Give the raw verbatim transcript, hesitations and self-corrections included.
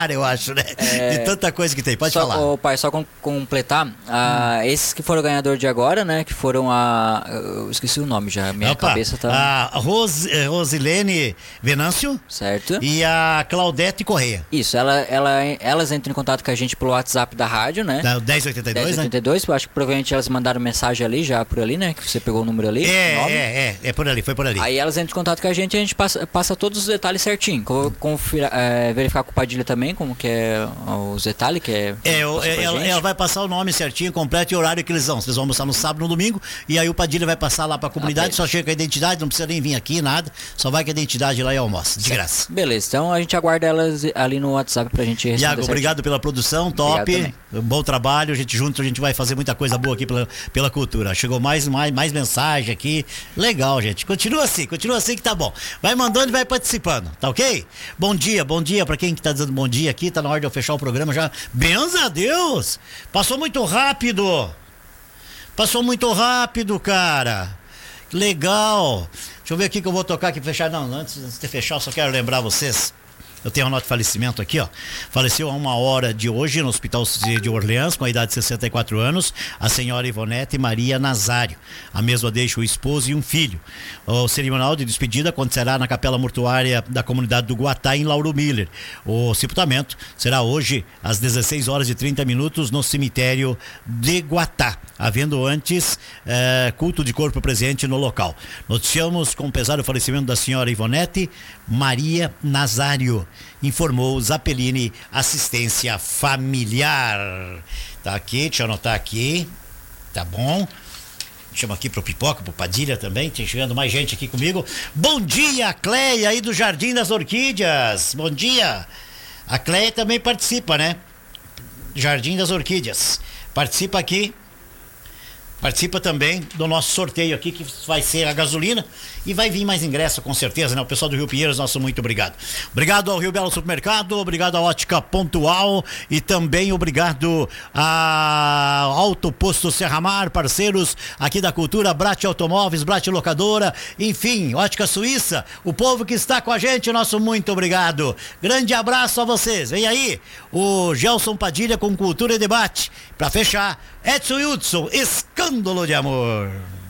eu acho, né? É... De tanta coisa que tem. Pode só, falar. Ô, pai, só com, completar, ah, hum. esses que foram ganhador de agora, né? Que foram a... Eu esqueci o nome já, minha Opa, cabeça tá... A Ros, Rosilene Venâncio. Certo. E a Claudete Correia. Isso, ela, ela, elas entram em contato com a gente pelo WhatsApp da rádio, né? Da dez oitenta e dois, dez oitenta e dois, né? Eu acho que provavelmente elas mandaram mensagem ali, já por ali, né? Que você pegou o número ali. É, é, é, é por ali, foi por ali. Aí elas entram em contato com a gente e a gente passa, passa todos os detalhes certinho. Confira, é, verificar com o Padilha também, como que é os detalhes, que é... É, o, é ela, ela vai passar o nome certinho, completo e horário que eles vão. Vocês vão almoçar no sábado, no domingo, e aí o Padilha vai passar lá pra comunidade, ah, só chega com a identidade, não precisa nem vir aqui, nada, só vai com a identidade lá e almoça, de certo. Graça. Beleza, então a gente aguarda elas ali no WhatsApp pra gente responder. Iago, obrigado pela produção, top, bom trabalho, a gente junto, a gente vai fazer muita coisa boa aqui pela, pela cultura. Chegou mais, mais, mais mensagem aqui, legal, gente, continua assim, continua assim que tá bom. Vai mandando e vai participando, tá ok? Bom dia, bom dia pra quem que tá dizendo bom dia aqui, tá na hora de eu fechar o programa já. Benza a Deus, passou muito rápido, passou muito rápido, cara, legal. Deixa eu ver aqui que eu vou tocar aqui, fechar, não, antes de fechar eu só quero lembrar vocês. Eu tenho uma nota de falecimento aqui, ó. Faleceu a uma hora de hoje no Hospital de Orleans, com a idade de sessenta e quatro anos, a senhora Ivonete Maria Nazário. A mesma deixa o esposo e um filho. O cerimonial de despedida acontecerá na capela mortuária da comunidade do Guatá, em Lauro Miller. O sepultamento será hoje às dezesseis horas e trinta minutos no cemitério de Guatá, havendo antes eh, culto de corpo presente no local. Noticiamos com pesar o falecimento da senhora Ivonete Maria Nazário, informou Zappellini Assistência Familiar. Tá aqui, deixa eu anotar aqui, tá bom? Chama aqui pro Pipoca, pro Padilha também, tem chegando mais gente aqui comigo. Bom dia, Cleia aí do Jardim das Orquídeas, bom dia. A Cleia também participa, né? Jardim das Orquídeas, participa aqui. Participa também do nosso sorteio aqui, que vai ser a gasolina, e vai vir mais ingresso com certeza, né? O pessoal do Rio Pinheiros, nosso muito obrigado. Obrigado ao Rio Belo Supermercado, obrigado à Ótica Pontual e também obrigado ao Auto Posto Serra Mar, parceiros aqui da cultura, Brat Automóveis, Brat Locadora, enfim, Ótica Suíça, o povo que está com a gente, nosso muito obrigado. Grande abraço a vocês. Vem aí o Gelson Padilha com Cultura e Debate. Para fechar, Edson Hudson, Escândalo de Amor.